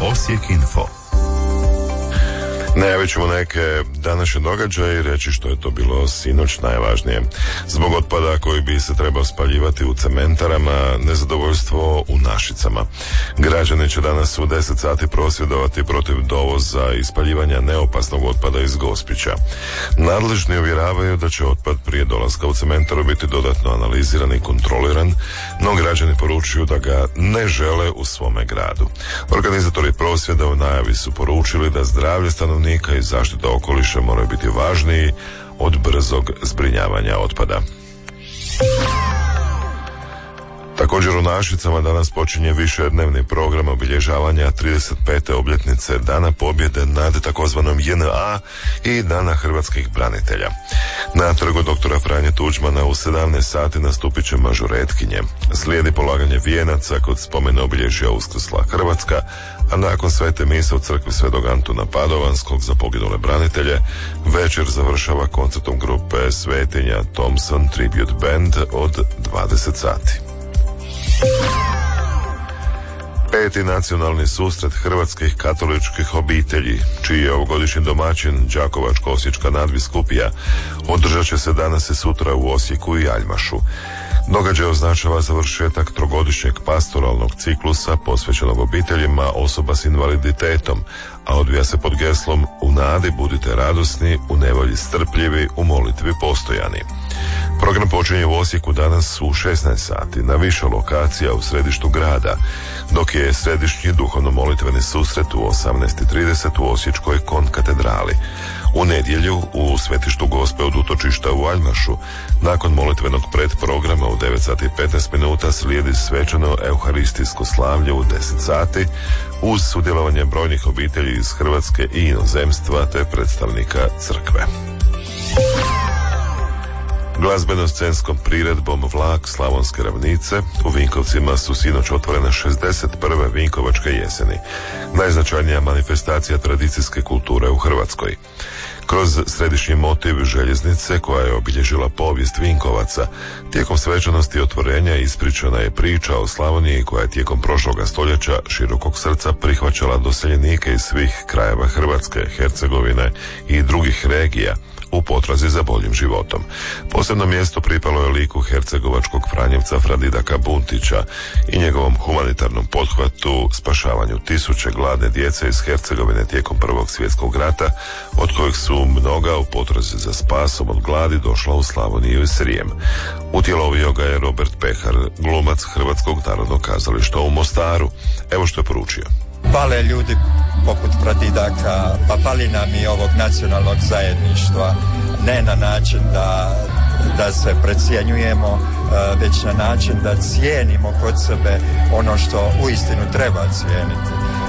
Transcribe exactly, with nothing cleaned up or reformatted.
Osijek Info. Najavit ćemo neke današnje događaje i reći što je to bilo sinoć najvažnije. Zbog otpada koji bi se trebao spaljivati u cementarama, nezadovoljstvo u Našicama. Građani će danas u deset sati prosvjedovati protiv dovoza i spaljivanja neopasnog otpada iz Gospića. Nadležni uvjeravaju da će otpad prije dolaska u cementaru biti dodatno analiziran i kontroliran, no građani poručuju da ga ne žele u svome gradu. Organizatori prosvjeda u najavi su poručili da zdravlje stanovnika i zaštita okoliša moraju biti važniji od brzog zbrinjavanja otpada. Također u Našicama danas počinje višednevni program obilježavanja trideset pete obljetnice Dana pobjede nad takozvanom J N A i Dana hrvatskih branitelja. Na trgu doktora Franje Tuđmana u sedamnaest sati nastupit će mažuretkinje. Slijedi polaganje vijenaca kod spomen obilježja Uskrsla Hrvatska, a nakon svete mise u crkvi Svetog Antuna Padovanskog za poginule branitelje, večer završava koncertom grupe Svetinja Thompson Tribute Band od dvadeset sati. Peti nacionalni susret hrvatskih katoličkih obitelji, čiji je ovogodišnji domaćin Đakovačko-osječka nadbiskupija, održat će se danas i sutra u Osijeku i Aljmašu. Događaj označava završetak trogodišnjeg pastoralnog ciklusa posvećenog obiteljima osoba s invaliditetom, a odvija se pod geslom "U nadi budite radosni, u nevolji strpljivi, u molitvi postojani". Program počinje u Osijeku danas u šesnaest sati na više lokacija u središtu grada, dok je središnji duhovno-molitveni susret u osamnaest i trideset u Osječkoj konkatedrali. U nedjelju u svetištu Gospe od utočišta u Aljmašu, nakon molitvenog predprograma u devet sati i petnaest minuta slijedi svečano euharistijsko slavlje u deset sati uz sudjelovanje brojnih obitelji iz Hrvatske i inozemstva te predstavnika crkve. Glazbeno-scenskom priredbom Vlak Slavonske ravnice u Vinkovcima su sinoć otvorene šezdeset prve Vinkovačke jeseni, najznačajnija manifestacija tradicijske kulture u Hrvatskoj. Kroz središnji motiv željeznice koja je obilježila povijest Vinkovaca, tijekom svečanosti otvorenja ispričana je priča o Slavoniji koja je tijekom prošloga stoljeća širokog srca prihvaćala doseljenike iz svih krajeva Hrvatske, Hercegovine i drugih regija u potrazi za boljim životom. Posebno mjesto pripalo je liku hercegovačkog Franjevca Fradidaka Buntića i njegovom humanitarnom pothvatu spašavanju tisuće gladne djece iz Hercegovine tijekom Prvog svjetskog rata, od kojih su mnoga u potrazi za spasom od gladi došla u Slavoniju i Srijem. Utjelovio ga je Robert Pehar, glumac Hrvatskog narodnog kazališta u Mostaru. Evo što je poručio. Pale ljudi poput Pradidaka, pa pali nam i ovog nacionalnog zajedništva, ne na način da, da se precjenjujemo, već na način da cijenimo kod sebe ono što uistinu treba cijeniti.